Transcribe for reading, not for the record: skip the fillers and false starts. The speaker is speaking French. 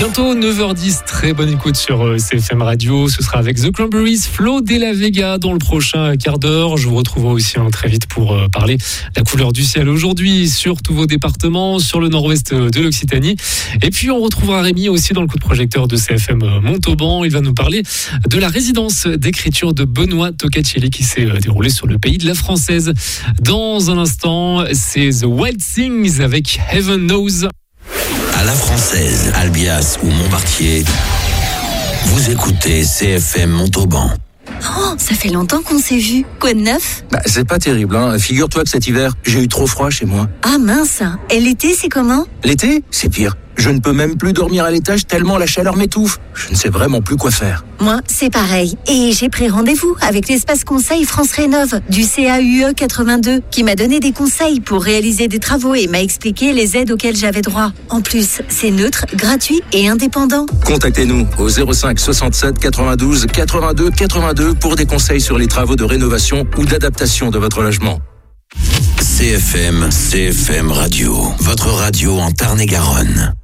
Bientôt 9h10, très bonne écoute sur CFM Radio. Ce sera avec The Cranberries, Flo de la Vega dans le prochain quart d'heure. Je vous retrouverai aussi très vite pour parler de la couleur du ciel aujourd'hui sur tous vos départements, sur le nord-ouest de l'Occitanie. Et puis on retrouvera Rémi aussi dans le coup de projecteur de CFM Montauban. Il va nous parler de la résidence d'écriture de Benoît Toccacelli qui s'est déroulée sur le pays de la Française. Dans un instant, c'est The Wild Things avec Heaven Knows. À la Française, Albias ou Montmartier, vous écoutez CFM Montauban. Oh, ça fait longtemps qu'on s'est vus. Quoi de neuf ? C'est pas terrible, hein. Figure-toi que cet hiver, j'ai eu trop froid chez moi. Ah mince. Et l'été, c'est comment ? L'été, c'est pire. Je ne peux même plus dormir à l'étage tellement la chaleur m'étouffe. Je ne sais vraiment plus quoi faire. Moi, c'est pareil. Et j'ai pris rendez-vous avec l'espace conseil France Rénov du CAUE 82 qui m'a donné des conseils pour réaliser des travaux et m'a expliqué les aides auxquelles j'avais droit. En plus, c'est neutre, gratuit et indépendant. Contactez-nous au 05 67 92 82 82 pour des conseils sur les travaux de rénovation ou d'adaptation de votre logement. CFM Radio, votre radio en Tarn-et-Garonne.